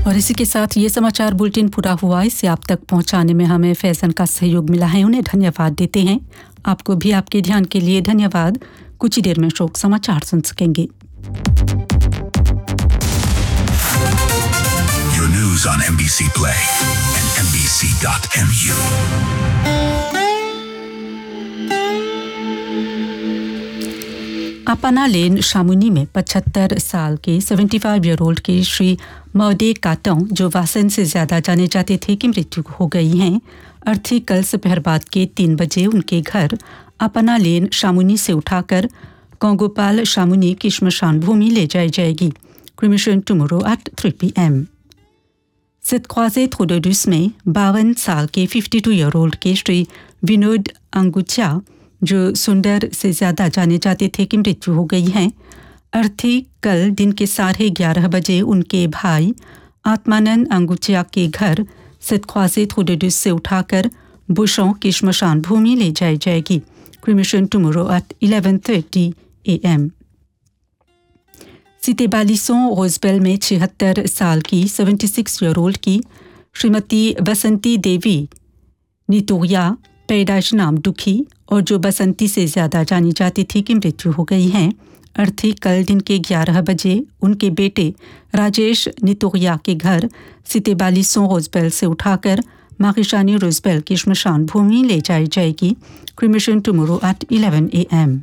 और इसी के साथ ये समाचार बुलेटिन पूरा हुआ। इसे आप तक पहुंचाने में हमें फैज़न का सहयोग मिला है, उन्हें धन्यवाद देते हैं। आपको भी आपके ध्यान के लिए धन्यवाद। कुछ ही देर में शोक समाचार सुन सकेंगे। Your news on NBC Play and NBC.mu. अपना लेन शामुनी में 75 साल के 75 ईयर ओल्ड के श्री मौदे काटों, जो वासन से ज़्यादा जाने जाते थे, की मृत्यु हो गई हैं। अर्थी कल दोपहर बाद के 3 बजे उनके घर अपना लेन शामुनी से उठाकर कोंगोपाल शामुनी की श्मशान भूमि ले जाई जाएगी। Cremation tomorrow at 3 PM। सेतख्वाजे थ्रोडोडुस में 52 साल के 52 ईयर ओल्ड के श्री विनोद अंगुचा, जो सुंदर से ज़्यादा जाने जाते थे, की मृत्यु हो गई है। अर्थी कल दिन के 11:30 बजे उनके भाई आत्मानंद अंगुचिया के घर सेतख्वाजे थ्रोडोडुस से उठाकर बुशों की श्मशान भूमि ले जाई जाएगी। Cremation tomorrow at 11:30 AM। सितेबालिसों रोजबेल में 76 साल की 76 ईयर ओल्ड की श्रीमती बसंती देवी नितोरिया, पैदाइश नाम दुखी और जो बसंती से ज़्यादा जानी जाती थी, की मृत्यु हो गई है। अर्थी कल दिन के 11 बजे उनके बेटे राजेश नितोरिया के घर सितेबालिसों रोजबेल से उठाकर माकिशानी रोजबेल की श्मशान भूमि ले जाई जाएगी। Cremation tomorrow at 11 AM।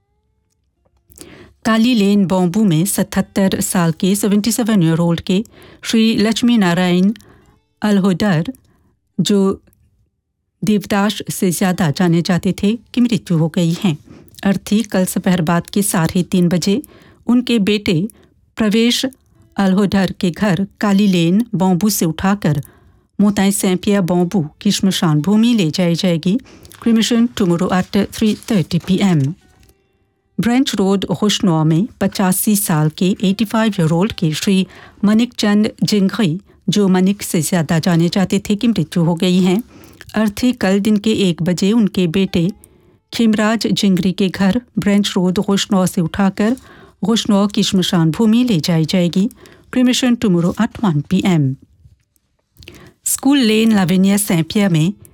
Kali lane bamboo में 77 साल के 77 ईयर ओल्ड के श्री लक्ष्मी नारायण अलहोदर, जो देवदास से ज़्यादा जाने जाते थे, की मृत्यु हो गई है। अर्थी कल दोपहर बाद के 3:30 बजे उनके बेटे प्रवेश अलहोदर के घर काली लेन बॉम्बू से उठाकर मोताई सैंपिया बॉम्बू की श्मशान भूमि ले जाई जाएगी। Cremation tomorrow at 3:30 PM। Branch road होशनौ में 85 साल के 85 ईयर ओल्ड के श्री मनिक चंद जिंगई, जो मनिक से ज़्यादा जाने जाते थे, की मृत्यु हो गई है। अर्थी कल दिन के 1 बजे उनके बेटे खिमराज जिंगरी के घर ब्रेंच रोड होशनौ से उठाकर होशनौ की श्मशान भूमि ले जाई जाएगी। Cremation tomorrow at 1 PM। School lane Lavinia सैंपिया में